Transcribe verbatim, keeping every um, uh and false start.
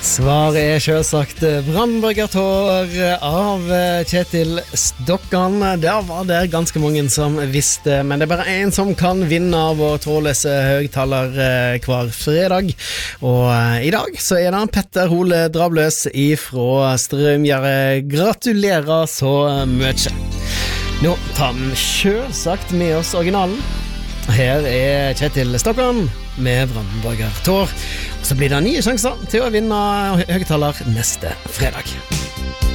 Svaret er selvsagt Brannburgertår av Kjetil Stokkan. Der var det ganske mange som visste, men det er bare en som kan vinne av å trådløse høgtaler hver fredag. Og i dag så er det Petter Hole Drabløs ifra Strømgjerde. Gratulerer så mye. Nå tar vi selvsagt med oss originalen. Her er Kjetil Stokkan med Brannburgertår. Og så blir det nye sjanser til å vinne høgtaler neste fredag.